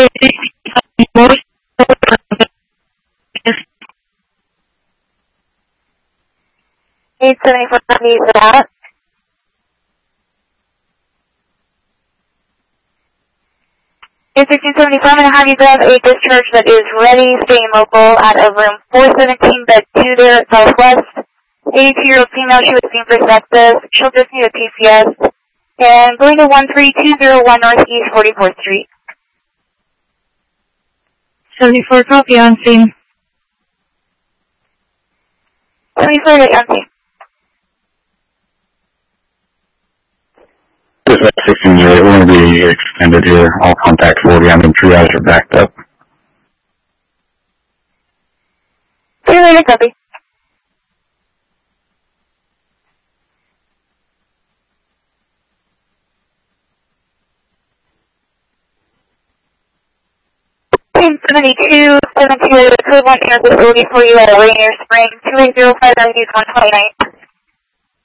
874 needs that. It's 1575, I'm going to have you grab a discharge that is ready, staying local at a room 417, bed 2 there at Southwest. 82-year-old female, she was seen for sepsis. She'll just need a PCS. And going to 13201 Northeast 44th Street. 74, copy, on scene. 74, on scene. This is 1608, we're going to be extended here. All contact 40, I'm in triage are backed up. See you later, copy. Team 72, 72, code 1 air facility for you at a Rainier Spring, 2805 Northeast 129.